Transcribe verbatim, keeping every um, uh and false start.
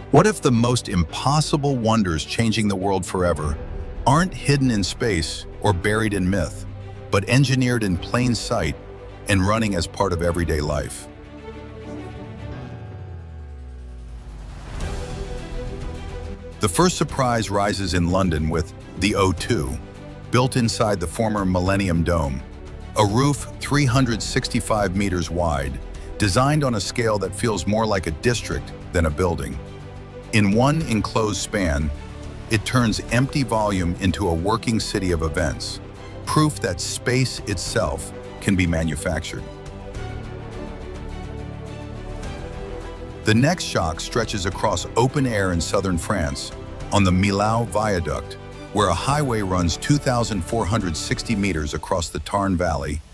What if the most impossible wonders changing the world forever aren't hidden in space or buried in myth, but engineered in plain sight and running as part of everyday life? The first surprise rises in London with the O two, built inside the former Millennium Dome, a roof three hundred sixty-five meters wide, designed on a scale that feels more like a district than a building. In one enclosed span, it turns empty volume into a working city of events, proof that space itself can be manufactured. The next shock stretches across open air in southern France on the Millau Viaduct, where a highway runs two thousand four hundred sixty meters across the Tarn Valley,